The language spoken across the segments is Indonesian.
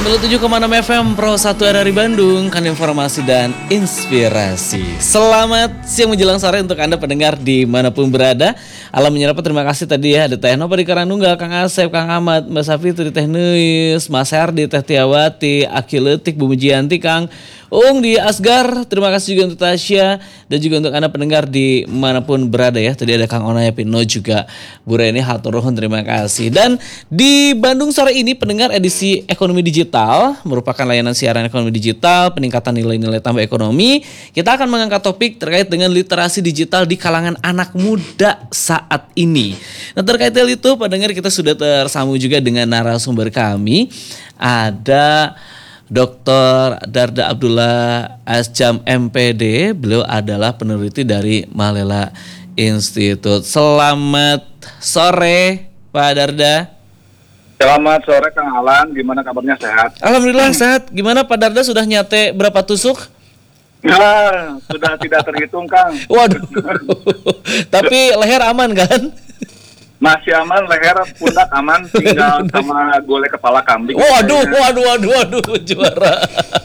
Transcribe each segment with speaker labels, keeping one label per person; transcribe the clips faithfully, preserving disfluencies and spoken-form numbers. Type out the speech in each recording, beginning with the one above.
Speaker 1: sembilan puluh tujuh koma enam F M Pro satu R R I Bandung, kan informasi dan inspirasi. Selamat siang menjelang sore untuk Anda pendengar dimanapun berada. Alam menyapa, terima kasih tadi ya. Ada Teh Nova di Karanunggal, Kang Asep, Kang Ahmad, Mbak Safitri, Teh Neus, Mas Herdi, Teh Tiawati, Aki Letik, Bu Mujianti, Kang Ung di Asgar. Terima kasih juga untuk Tasya dan juga untuk Anda pendengar dimanapun berada ya. Tadi ada Kang Onaya Pino juga, Bu Reni Haturuhun, terima kasih. Dan di Bandung sore ini pendengar edisi Ekonomi Digital merupakan layanan siaran ekonomi digital, peningkatan nilai-nilai tambah ekonomi. Kita akan mengangkat topik terkait dengan literasi digital di kalangan anak muda saat ini. Nah, terkait hal itu pendengar, kita sudah tersambung juga dengan narasumber kami. Ada doktor Darda Abdullah Asjam M P D. Beliau adalah peneliti dari Malela Institute. Selamat sore Pak Darda.
Speaker 2: Selamat sore Kang Alan, gimana kabarnya, sehat?
Speaker 1: Alhamdulillah sehat. Gimana Pak Darda, sudah nyate berapa tusuk?
Speaker 2: Ya, sudah tidak terhitung Kang.
Speaker 1: Waduh. Tapi leher aman kan?
Speaker 2: Masih aman, leher, pundak aman, tinggal sama golek kepala kambing.
Speaker 1: Waduh, waduh, waduh, waduh, juara.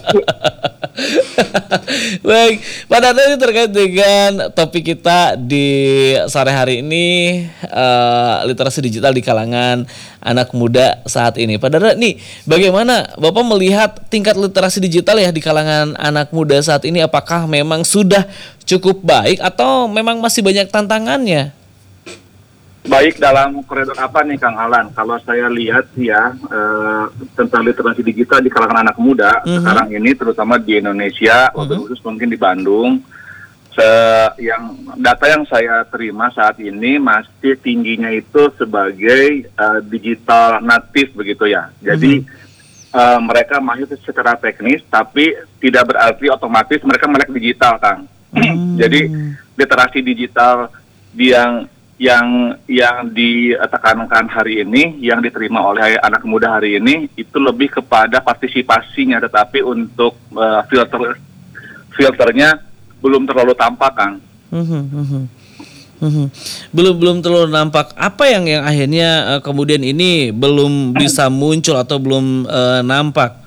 Speaker 1: Baik, Pak Darda, ini terkait dengan topik kita di sore hari ini, uh, literasi digital di kalangan anak muda saat ini. Pak Darda, nih bagaimana Bapak melihat tingkat literasi digital ya di kalangan anak muda saat ini? Apakah memang sudah cukup baik atau memang masih banyak tantangannya?
Speaker 2: Baik dalam koridor apa nih Kang Alan? Kalau saya lihat ya eh, tentang literasi digital di kalangan anak muda mm-hmm. sekarang ini, terutama di Indonesia, mm-hmm. waktu khusus mungkin di Bandung, se- yang data yang saya terima saat ini masih tingginya itu sebagai uh, digital native begitu ya. Jadi mm-hmm. uh, mereka mahir secara teknis, tapi tidak berarti otomatis mereka melek digital, Kang. Mm-hmm. Jadi literasi digital yang yang yang ditekankan hari ini, yang diterima oleh anak muda hari ini, itu lebih kepada partisipasinya, tetapi untuk uh, filter filternya belum terlalu tampak, Kang.
Speaker 1: Mm-hmm, mm-hmm. Belum belum terlalu nampak. Apa yang yang akhirnya uh, kemudian ini belum bisa muncul atau belum uh, nampak?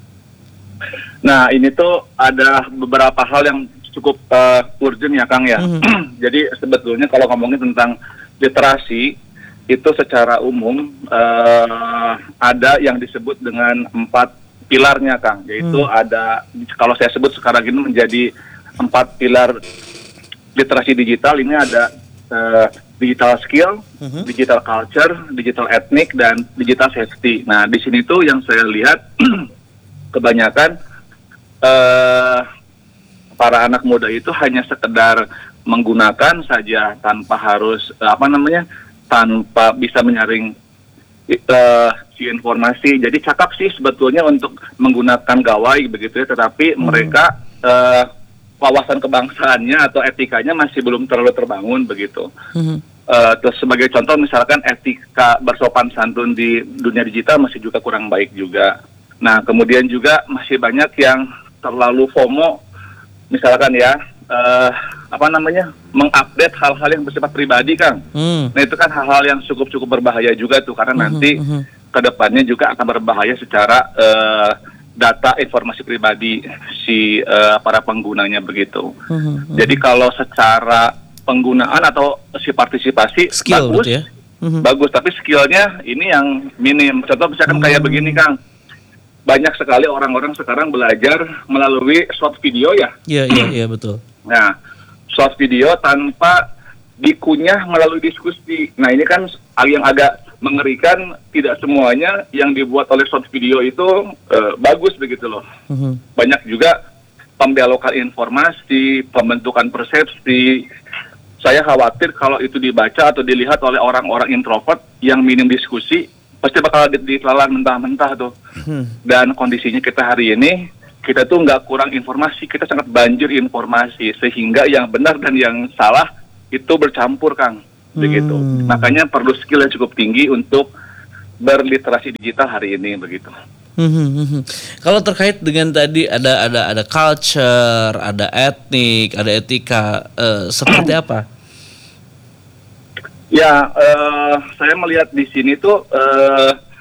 Speaker 2: Nah, ini tuh ada beberapa hal yang cukup uh, urgent ya Kang ya. Mm-hmm. Jadi sebetulnya kalau ngomongin tentang literasi itu secara umum uh, ada yang disebut dengan empat pilarnya Kang. Yaitu mm. ada, kalau saya sebut sekarang ini menjadi empat pilar literasi digital. Ini ada uh, digital skill, mm-hmm. digital culture, digital ethnic, dan digital safety. Nah, di sini tuh yang saya lihat kebanyakan uh, para anak muda itu hanya sekedar menggunakan saja tanpa harus apa namanya tanpa bisa menyaring uh, si informasi. Jadi cakap sih sebetulnya untuk menggunakan gawai begitu ya, tetapi hmm. mereka uh, wawasan kebangsaannya atau etikanya masih belum terlalu terbangun begitu. Hmm. Uh, terus sebagai contoh misalkan etika bersopan santun di dunia digital masih juga kurang baik juga. Nah, kemudian juga masih banyak yang terlalu FOMO. Misalkan ya, uh, apa namanya, mengupdate hal-hal yang bersifat pribadi, Kang. Hmm. Nah, itu kan hal-hal yang cukup-cukup berbahaya juga tuh, karena hmm, nanti hmm. ke depannya juga akan berbahaya secara uh, data informasi pribadi si uh, para penggunanya begitu. Hmm, hmm. Jadi kalau secara penggunaan atau si partisipasi skill, bagus, ya? hmm. bagus, tapi skillnya ini yang minim. Contoh misalkan hmm. kayak begini, Kang. Banyak sekali orang-orang sekarang belajar melalui short video ya.
Speaker 1: Iya, iya, iya, betul.
Speaker 2: Nah, short video tanpa dikunyah melalui diskusi. Nah, ini kan yang agak mengerikan, tidak semuanya yang dibuat oleh short video itu uh, bagus begitu loh. Uh-huh. Banyak juga pembelokan informasi, pembentukan persepsi. Saya khawatir kalau itu dibaca atau dilihat oleh orang-orang introvert yang minim diskusi, pasti bakal ditelan mentah-mentah tuh. Hmm. Dan kondisinya kita hari ini, kita tuh nggak kurang informasi, kita sangat banjir informasi, sehingga yang benar dan yang salah itu bercampur, Kang. Begitu. Hmm. Makanya perlu skill yang cukup tinggi untuk berliterasi digital hari ini, begitu.
Speaker 1: Hmm, hmm, hmm. Kalau terkait dengan tadi ada ada ada culture, ada etnik, ada etika, uh, seperti apa?
Speaker 2: Ya, uh, saya melihat di sini tuh uh,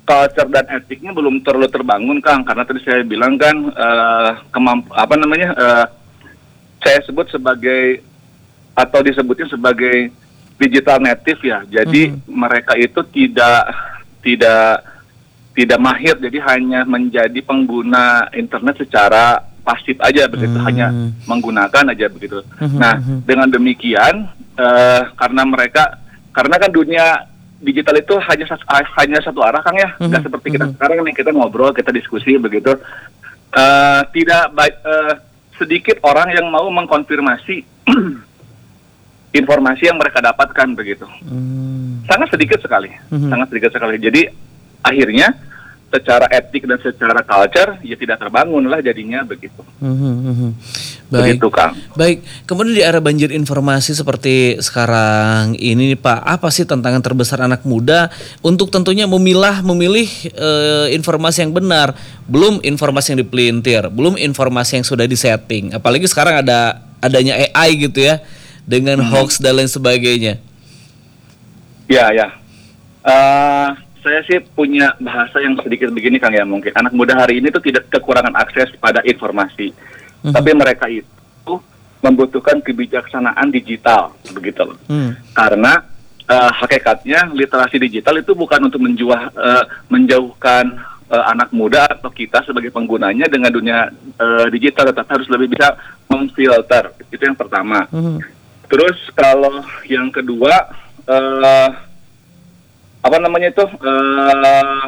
Speaker 2: culture dan etiknya belum terlalu terbangun, Kang, karena tadi saya bilang kan uh, kemamp apa namanya uh, saya sebut sebagai atau disebutnya sebagai digital native ya. Jadi mm-hmm. mereka itu tidak tidak tidak mahir, jadi hanya menjadi pengguna internet secara pasif aja begitu, mm-hmm. hanya menggunakan aja begitu. Mm-hmm. Nah, dengan demikian uh, karena mereka karena kan dunia digital itu hanya hanya satu arah, Kang ya, nggak mm-hmm. seperti kita mm-hmm. sekarang nih, kita ngobrol, kita diskusi begitu. Uh, tidak baik, uh, sedikit orang yang mau mengkonfirmasi informasi yang mereka dapatkan begitu. Mm. Sangat sedikit sekali, mm-hmm. sangat sedikit sekali. Jadi akhirnya secara etik dan secara culture ya tidak terbangun lah jadinya begitu. Mm-hmm. Baik. Begitu, Kang.
Speaker 1: Baik. Kemudian di era banjir informasi seperti sekarang ini, Pak, apa sih tantangan terbesar anak muda untuk tentunya memilah memilih uh, informasi yang benar, belum informasi yang dipelintir, belum informasi yang sudah disetting. Apalagi sekarang ada adanya A I gitu ya, dengan hmm. hoax dan lain sebagainya.
Speaker 2: Ya, ya. Uh, saya sih punya bahasa yang sedikit begini, Kang ya, mungkin anak muda hari ini tuh tidak kekurangan akses pada informasi, hmm. tapi mereka itu membutuhkan kebijaksanaan digital, begitu loh. Hmm. Karena uh, hakikatnya literasi digital itu bukan untuk menjuah, uh, menjauhkan uh, anak muda atau kita sebagai penggunanya dengan dunia uh, digital, tetapi harus lebih bisa memfilter. Itu yang pertama. Hmm. Terus kalau yang kedua, uh, apa namanya itu, uh,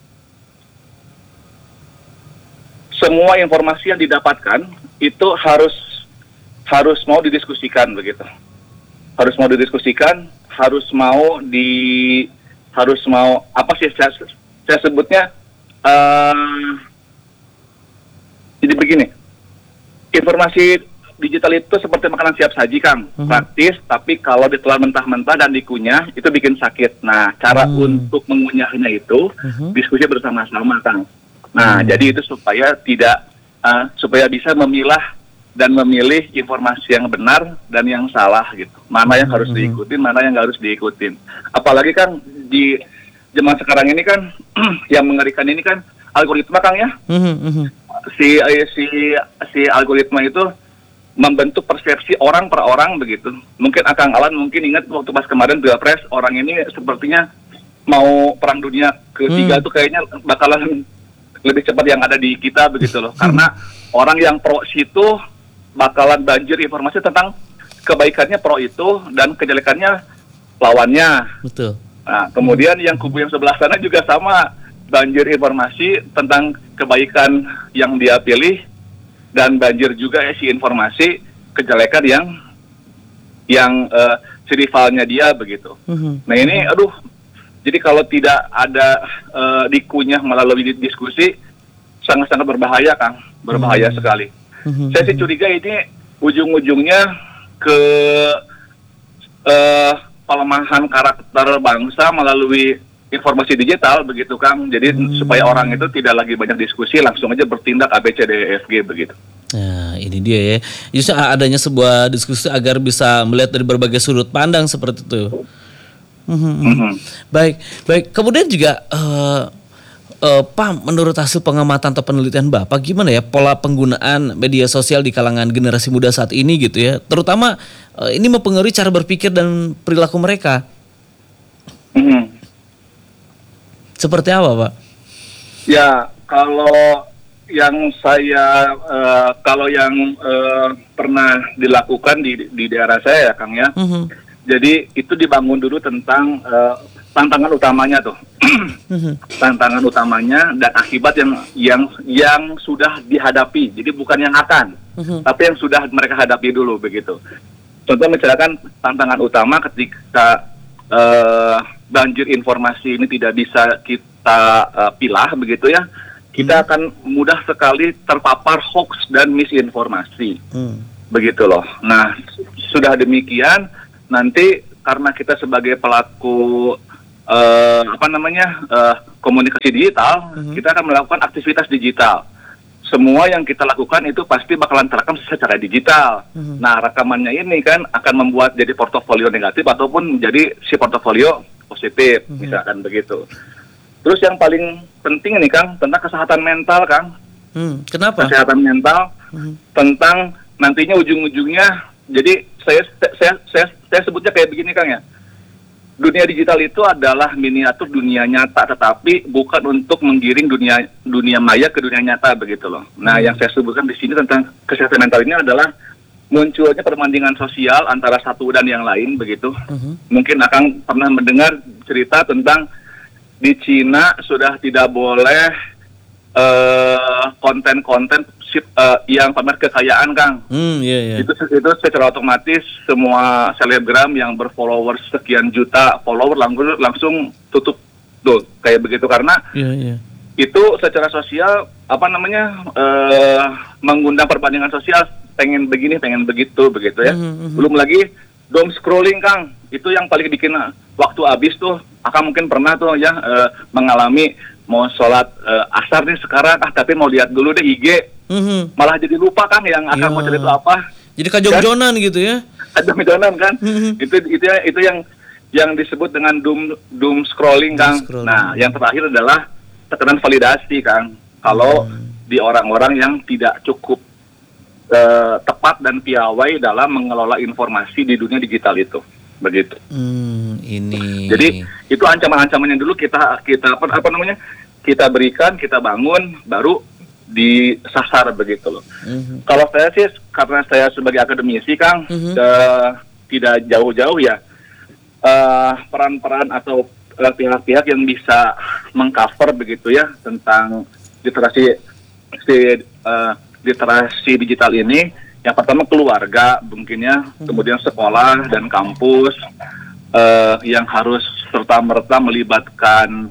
Speaker 2: semua informasi yang didapatkan itu harus harus mau didiskusikan begitu, harus mau didiskusikan, harus mau di harus mau apa sih saya, saya sebutnya, uh, jadi begini, informasi digital itu seperti makanan siap saji, Kang. Uh-huh. Praktis, tapi kalau ditelan mentah-mentah dan dikunyah, itu bikin sakit. Nah, cara uh-huh. untuk mengunyahnya itu, uh-huh. diskusi bersama-sama, Kang. Nah, uh-huh. jadi itu supaya tidak, uh, supaya bisa memilah dan memilih informasi yang benar dan yang salah, gitu. Mana yang uh-huh. harus diikutin, mana yang nggak harus diikutin. Apalagi, Kang, di zaman sekarang ini kan, yang mengerikan ini kan, algoritma, Kang, ya. Uh-huh. Si, si, si algoritma itu membentuk persepsi orang per orang begitu. Mungkin Akang Alan mungkin ingat waktu pas kemarin Pilpres, orang ini sepertinya mau perang dunia ketiga hmm. tuh kayaknya bakalan lebih cepat yang ada di kita begitu loh. Karena orang yang pro situ bakalan banjir informasi tentang kebaikannya pro itu dan kejelekannya lawannya. Betul. Nah, kemudian yang kubu yang sebelah sana juga sama, banjir informasi tentang kebaikan yang dia pilih dan banjir juga ya si informasi kejelekan yang yang uh, si rivalnya dia begitu. Mm-hmm. Nah ini aduh, jadi kalau tidak ada uh, dikunyah melalui diskusi sangat-sangat berbahaya, Kang, berbahaya mm-hmm. sekali. Mm-hmm. Saya sih curiga ini ujung-ujungnya ke uh, pelemahan karakter bangsa melalui informasi digital begitu, Kang. Jadi hmm. supaya orang itu tidak lagi banyak diskusi, langsung aja bertindak A B C D E F G begitu.
Speaker 1: Nah, ini dia ya. Justru adanya sebuah diskusi agar bisa melihat dari berbagai sudut pandang seperti itu. Hmm. Hmm. Baik, baik. Kemudian juga uh, uh, Pak, menurut hasil pengamatan atau penelitian Bapak, gimana ya pola penggunaan media sosial di kalangan generasi muda saat ini gitu ya? Terutama uh, ini mempengaruhi cara berpikir dan perilaku mereka. Hmm. Seperti apa, Pak?
Speaker 2: Ya, kalau yang saya uh, kalau yang uh, pernah dilakukan di di daerah saya ya, Kang ya. Mm-hmm. Jadi itu dibangun dulu tentang uh, tantangan utamanya tuh. Mm-hmm. Tantangan utamanya dan akibat yang yang yang sudah dihadapi. Jadi bukan yang akan, mm-hmm. tapi yang sudah mereka hadapi dulu begitu. Contoh misalkan tantangan utama ketika uh, banjir informasi ini tidak bisa kita uh, pilah begitu ya, kita hmm. akan mudah sekali terpapar hoax dan misinformasi, hmm. begitu loh. Nah, sudah demikian nanti karena kita sebagai pelaku uh, apa namanya uh, komunikasi digital, hmm. kita akan melakukan aktivitas digital. Semua yang kita lakukan itu pasti bakalan terekam secara digital. Hmm. Nah, rekamannya ini kan akan membuat jadi portofolio negatif ataupun menjadi si portofolio positif, mm-hmm. misalkan begitu. Terus yang paling penting nih Kang, tentang kesehatan mental Kang.
Speaker 1: Hmm, kenapa?
Speaker 2: Kesehatan mental,
Speaker 1: Hmm.
Speaker 2: tentang nantinya ujung-ujungnya, jadi saya, saya saya saya sebutnya kayak begini Kang ya. Dunia digital itu adalah miniatur dunia nyata, tetapi bukan untuk menggiring dunia dunia maya ke dunia nyata begitu loh. Nah,
Speaker 1: Hmm.
Speaker 2: yang saya sebutkan di sini tentang kesehatan mental ini adalah munculnya perbandingan sosial antara satu dan yang lain begitu.
Speaker 1: Hmm.
Speaker 2: Mungkin akan pernah mendengar cerita tentang di Cina sudah tidak boleh eh, konten-konten sip- eh, yang pamer kekayaan Kang.
Speaker 1: Hmm, iya, iya.
Speaker 2: Itu itu secara otomatis semua selebgram yang berfollowers sekian juta follower langsung langsung tutup tuh kayak begitu, karena
Speaker 1: Iya, iya.
Speaker 2: itu secara sosial apa namanya eh, mengundang perbandingan sosial, pengen begini pengen begitu begitu ya.
Speaker 1: Mhm, mhm.
Speaker 2: Belum lagi doom scrolling Kang, itu yang paling bikin waktu habis tuh. Akan mungkin pernah tuh ya eh, mengalami mau sholat eh, asar nih sekarang, ah tapi mau lihat dulu deh I G,
Speaker 1: Mhm.
Speaker 2: malah jadi lupa Kang yang akan
Speaker 1: Ya.
Speaker 2: mau cari itu apa.
Speaker 1: Jadi kajong-jonan gitu ya?
Speaker 2: Ada midonan kan?
Speaker 1: Mhm.
Speaker 2: itu itu itu yang yang disebut dengan doom doom scrolling
Speaker 1: Doom
Speaker 2: Kang.
Speaker 1: scrolling.
Speaker 2: Nah, yang terakhir adalah tekanan validasi Kang. Kalau
Speaker 1: Hmm.
Speaker 2: di orang-orang yang tidak cukup eh, tepat dan piawai dalam mengelola informasi di dunia digital itu, begitu.
Speaker 1: Hmm, ini.
Speaker 2: Jadi itu ancaman-ancaman yang dulu kita kita apa, apa namanya kita berikan, kita bangun, baru disasar begitu loh.
Speaker 1: Mhm.
Speaker 2: Kalau saya sih karena saya sebagai akademisi Kang,
Speaker 1: Mhm.
Speaker 2: eh, tidak jauh-jauh ya eh, peran-peran atau eh, pihak-pihak yang bisa mengcover begitu ya tentang literasi si, eh, literasi digital ini. Yang pertama keluarga mungkin ya, kemudian sekolah dan kampus eh, yang harus serta-merta melibatkan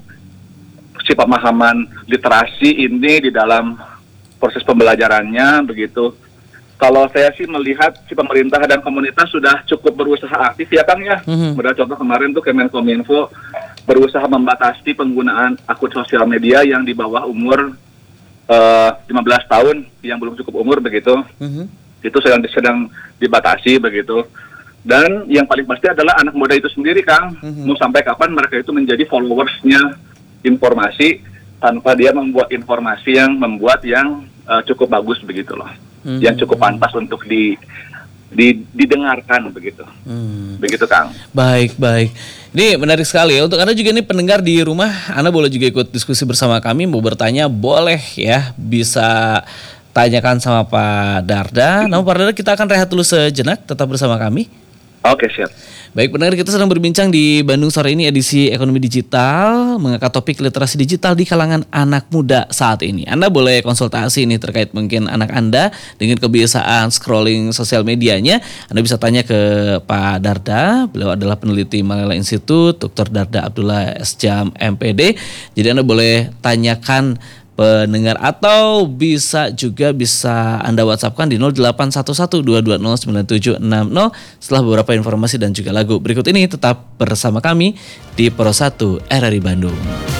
Speaker 2: si pemahaman literasi ini di dalam proses pembelajarannya begitu. Kalau saya sih melihat si pemerintah dan komunitas sudah cukup berusaha aktif ya Kang ya.
Speaker 1: Mhm.
Speaker 2: Benar, contoh kemarin tuh Kemenkominfo berusaha membatasi penggunaan akun sosial media yang di bawah umur eh, lima belas tahun, yang belum cukup umur begitu.
Speaker 1: Mhm.
Speaker 2: Itu sedang sedang dibatasi begitu. Dan yang paling pasti adalah anak muda itu sendiri Kang.
Speaker 1: Mhm.
Speaker 2: Mau sampai kapan mereka itu menjadi followersnya informasi tanpa dia membuat informasi yang membuat yang uh, cukup bagus begitu loh,
Speaker 1: Mhm.
Speaker 2: yang cukup pantas untuk di, di didengarkan begitu,
Speaker 1: Hmm.
Speaker 2: begitu Kang.
Speaker 1: Baik, baik. Ini menarik sekali ya. Untuk Anda juga nih pendengar di rumah, Anda boleh juga ikut diskusi bersama kami. Mau bertanya boleh ya, bisa tanyakan sama Pak Darda. Namun Pak Darda, kita akan rehat dulu sejenak, tetap bersama kami.
Speaker 2: Oke, siap.
Speaker 1: Baik pendengar, kita sedang berbincang di Bandung Sore ini edisi Ekonomi Digital, mengangkat topik literasi digital di kalangan anak muda saat ini. Anda boleh konsultasi ini terkait mungkin anak Anda dengan kebiasaan scrolling sosial medianya. Anda bisa tanya ke Pak Darda, beliau adalah peneliti Malala Institute, Doktor Darda Abdullah S Jam M P D. Jadi Anda boleh tanyakan pendengar, atau bisa juga bisa Anda WhatsAppkan di nol delapan satu satu dua dua nol sembilan tujuh enam nol setelah beberapa informasi dan juga lagu. Berikut ini tetap bersama kami di Pro satu R R I Bandung.